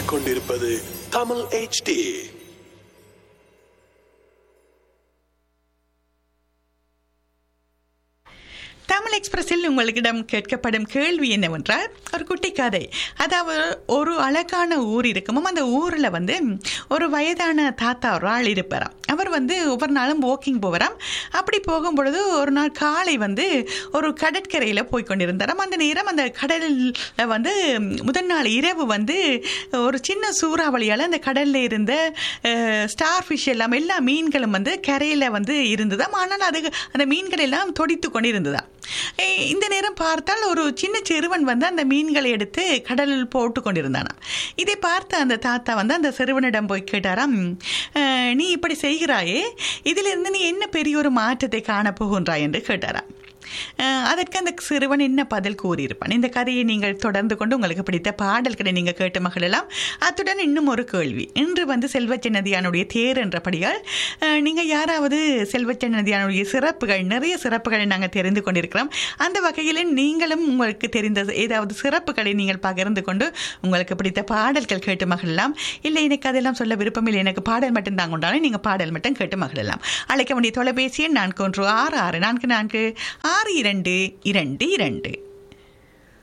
கேட்டுக்கொண்டிருப்பது தமிழ் HD. தமிழ் எக்ஸ்பிரஸில் உங்களிடம் கேட்கப்படும் கேள்வி என்னவென்றால், ஒரு குட்டி கதை. அதாவது, ஒரு அழகான ஊர் இருக்குமோ, அந்த ஊரில் ஒரு வயதான தாத்தா ஒரு ஆள் இருப்பாராம். அவர் ஒவ்வொரு நாளும் வாக்கிங் போகிறாம். அப்படி போகும்பொழுது ஒரு நாள் காலை ஒரு கடற்கரையில் போய் கொண்டிருந்தாராம். அந்த நேரம் அந்த கடலில் முதல் நாள் இரவு ஒரு சின்ன சூறாவளியால் அந்த கடலில் இருந்த ஸ்டார் ஃபிஷ் எல்லாம் எல்லா மீன்களும் கரையில் இருந்ததாம். ஆனால் அது அந்த மீன்கள் எல்லாம் தொடித்து கொண்டிருந்ததாம். இந்த நேரம் பார்த்தால் ஒரு சின்ன சிறுவன் அந்த மீன்களை எடுத்து கடலில் போட்டு கொண்டிருந்தானா. இதை பார்த்த அந்த தாத்தா அந்த சிறுவனிடம் போய் கேட்டாராம், நீ இப்படி செய்கிறாயே, இதிலிருந்து நீ என்ன பெரிய ஒரு மாற்றத்தை காணப்போகின்றாய் என்று கேட்டாராம். அதற்கு அந்த சிறுவன் என்ன பதில் கூறியிருப்பான்? இந்த கதையை நீங்கள் தொடர்ந்து கொண்டு உங்களுக்கு பிடித்த பாடல்களை நீங்கள் கேட்டு மகிழலாம். அத்துடன் இன்னும் ஒரு கேள்வி. இன்று செல்வச்சன்னதியானுடைய தேர் என்றபடியால் நீங்கள் யாராவது செல்வச்சன்னதியானுடைய சிறப்புகள், நிறைய சிறப்புகளை நாங்கள் தெரிந்து கொண்டிருக்கிறோம். அந்த வகையில் நீங்களும் உங்களுக்கு தெரிந்த ஏதாவது சிறப்புகளை நீங்கள் பகிர்ந்து கொண்டு உங்களுக்கு பிடித்த பாடல்கள் கேட்டு மகிழலாம். இல்லை, எனக்கு அதெல்லாம் சொல்ல விருப்பம் இல்லை, எனக்கு பாடல் மட்டும் தாங்க உண்டாலும் நீங்கள் பாடல் மட்டும் கேட்டு மகிழலாம். அழைக்க வேண்டிய தொலைபேசி எண் 416644 6222.